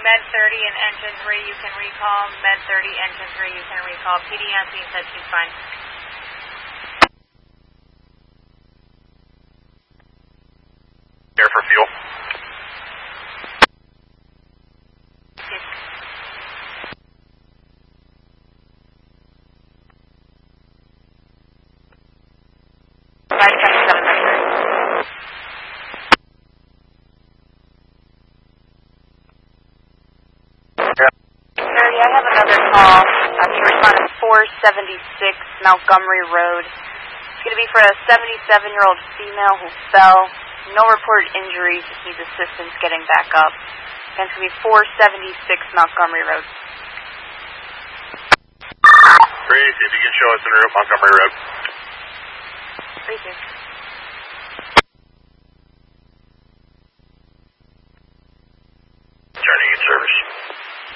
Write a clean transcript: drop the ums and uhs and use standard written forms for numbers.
Med 30 and engine 3, you can recall. Med 30, engine 3, you can recall. PD Anthony said she's fine. Air for fuel. I have another call. Can you respond to 476 Montgomery Road? It's going to be for a 77-year-old female who fell. No reported injuries, just needs assistance getting back up. And it's going to be 476 Montgomery Road. Great, if you can show us en route Montgomery Road. 32.